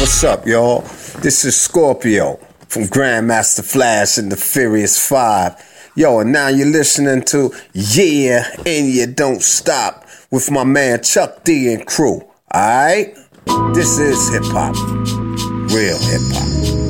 What's up, y'all? This is Scorpio from Grandmaster Flash and the Furious Five. Yo, and now you're listening to Yeah, and You Don't Stop with my man Chuck D and crew. Alright? This is hip hop. Real hip hop.